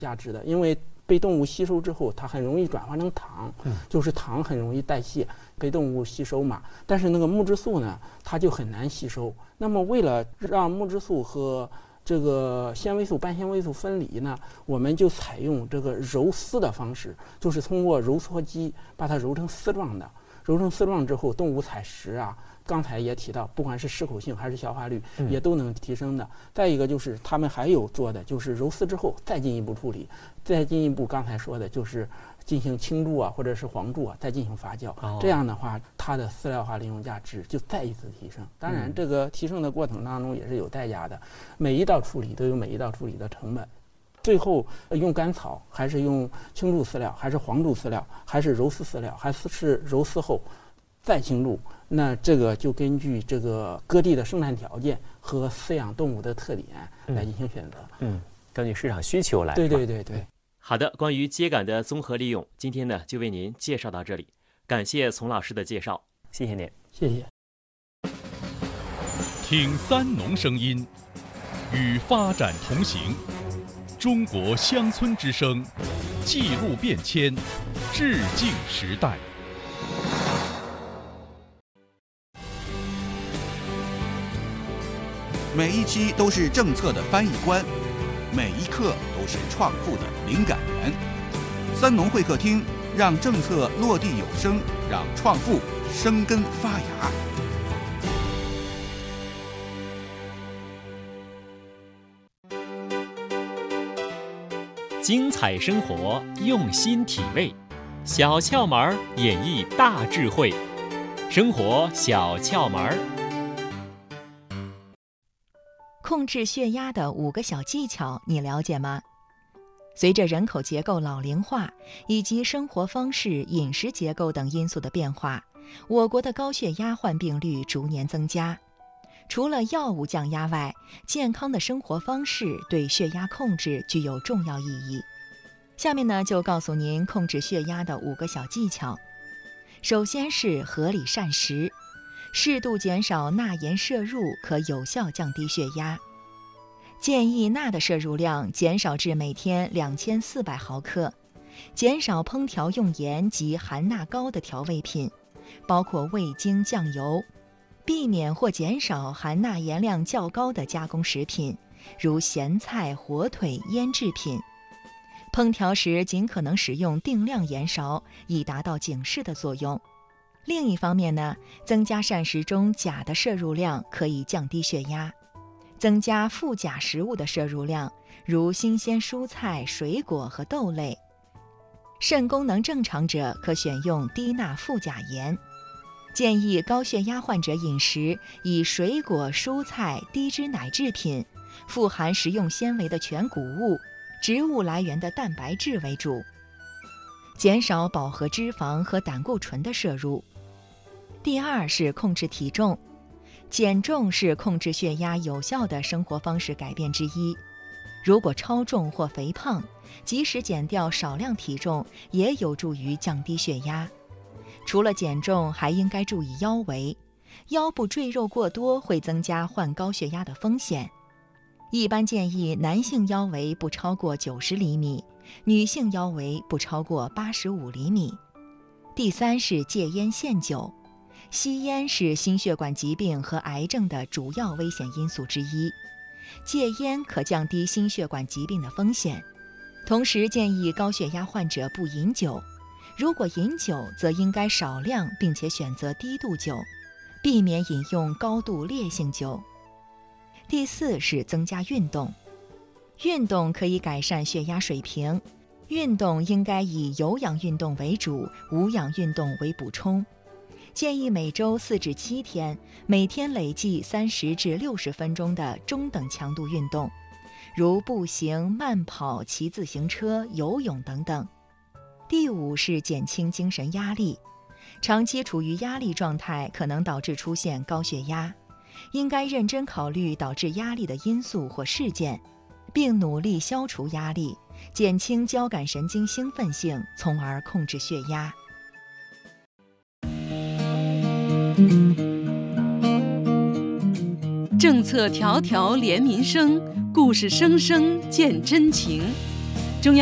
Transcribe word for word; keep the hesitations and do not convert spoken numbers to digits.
价值的，因为被动物吸收之后，它很容易转化成糖，嗯、就是糖很容易代谢，被动物吸收嘛。但是那个木质素呢，它就很难吸收。那么为了让木质素和这个纤维素、半纤维素分离呢，我们就采用这个揉丝的方式，就是通过揉搓机把它揉成丝状的。揉成丝状之后，动物采食啊，刚才也提到，不管是适口性还是消化率，也都能提升的。嗯、再一个就是他们还有做的，就是揉丝之后再进一步处理，再进一步刚才说的就是进行青贮啊，或者是黄贮啊，再进行发酵。哦、这样的话，它的饲料化利用价值就再一次提升。当然，这个提升的过程当中也是有代价的，每一道处理都有每一道处理的成本。最后用干草，还是用青贮饲料，还是黄贮饲料，还是揉丝饲料，还是揉丝后再青贮？那这个就根据这个各地的生产条件和饲养动物的特点来进行选择。 嗯，嗯根据市场需求来。 对对对对。 好的，关于秸秆的综合利用，今天呢就为您介绍到这里。感谢丛老师的介绍，谢谢您。 谢谢。 听三农声音，与发展同行。中国乡村之声，记录变迁，致敬时代。 每一期都是政策的翻译官，每一刻都是创富的灵感源。三农会客厅，让政策落地有声，让创富生根发芽。 精彩生活，用心体味，小窍门演绎大智慧，生活小窍门。 控制血压的五个小技巧，你了解吗？随着人口结构老龄化以及生活方式、饮食结构等因素的变化，我国的高血压患病率逐年增加。除了药物降压外，健康的生活方式对血压控制具有重要意义。下面呢，就告诉您控制血压的五个小技巧。首先是合理膳食，适度减少钠盐摄入可有效降低血压。建议钠的摄入量减少至每天两千四百毫克，减少烹调用盐及含钠高的调味品，包括味精、酱油。避免或减少含钠盐量较高的加工食品，如咸菜、火腿、腌制品。烹调时尽可能使用定量盐勺，以达到警示的作用。另一方面呢，增加膳食中钾的摄入量可以降低血压。增加富钾食物的摄入量，如新鲜蔬菜、水果和豆类。肾功能正常者可选用低钠富钾盐。建议高血压患者饮食以水果、蔬菜、低脂奶制品、富含食用纤维的全谷物、植物来源的蛋白质为主，减少饱和脂肪和胆固醇的摄入。第二是控制体重，减重是控制血压有效的生活方式改变之一。如果超重或肥胖，即使减掉少量体重，也有助于降低血压。除了减重，还应该注意腰围，腰部赘肉过多会增加患高血压的风险。一般建议男性腰围不超过九十厘米，女性腰围不超过八十五厘米。第三是戒烟限酒，吸烟是心血管疾病和癌症的主要危险因素之一，戒烟可降低心血管疾病的风险。同时建议高血压患者不饮酒，如果饮酒则应该少量并且选择低度酒，避免饮用高度烈性酒。第四是增加运动，运动可以改善血压水平，运动应该以有氧运动为主，无氧运动为补充。建议每周四至七天，每天累计三十至六十分钟的中等强度运动，如步行、慢跑、骑自行车、游泳等等。第五是减轻精神压力，长期处于压力状态可能导致出现高血压，应该认真考虑导致压力的因素或事件，并努力消除压力，减轻交感神经兴奋性，从而控制血压。 政策条条连民生，故事声声见真情。